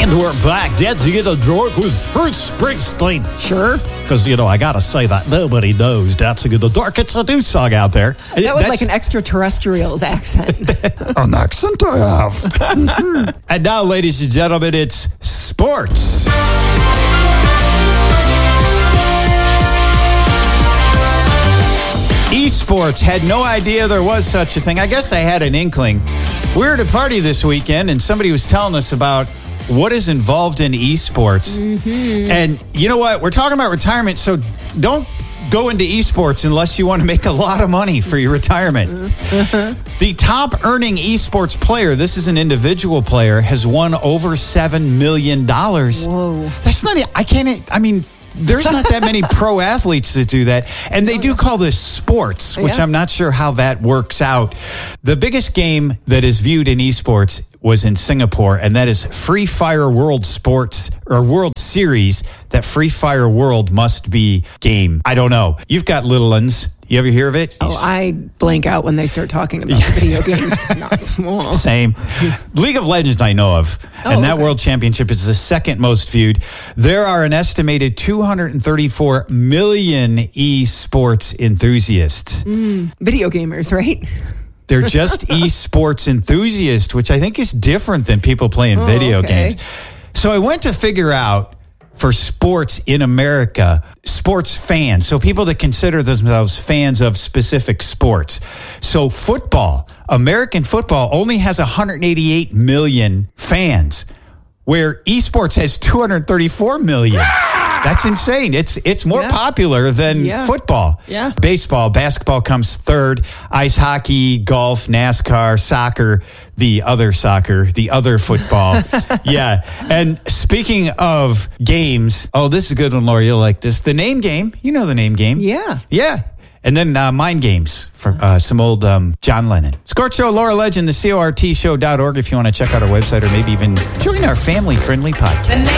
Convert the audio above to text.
And we're back. Dancing in the Dark with Bruce Springsteen. Sure. Because, I got to say that nobody knows Dancing in the Dark. It's a new song out there. That was like an extraterrestrial's accent. An accent I have. And now, ladies and gentlemen, it's sports. Esports. Had no idea there was such a thing. I guess I had an inkling. We were at a party this weekend, and somebody was telling us about what is involved in esports. Mm-hmm. And you know what? We're talking about retirement, so don't go into esports unless you want to make a lot of money for your retirement. The top earning esports player, this is an individual player, has won over $7 million. Whoa. That's not, there's not that many pro athletes that do that. And they do call this sports, which I'm not sure how that works out. The biggest game that is viewed in esports was in Singapore, and that is Free Fire World Sports or World Series. That Free Fire World must be game. I don't know. You've got little ones. You ever hear of it? Oh, I blank out when they start talking about video games. Same. League of Legends I know of. And that World Championship is the second most viewed. There are an estimated 234 million esports enthusiasts. Video gamers, right? They're just esports enthusiasts, which I think is different than people playing video games. So I went to figure out for sports in America, sports fans. So people that consider themselves fans of specific sports. So football, American football only has 188 million fans, where esports has 234 million. That's insane. It's more popular than football. Yeah. Baseball, basketball comes third. Ice hockey, golf, NASCAR, soccer, the other football. Yeah. And speaking of games, this is a good one, Laura. You'll like this. The Name Game. You know the Name Game. Yeah. Yeah. And then Mind Games for some old John Lennon. Scorch Show, Laura Legend, the CORTshow.org if you want to check out our website or maybe even join our family-friendly podcast.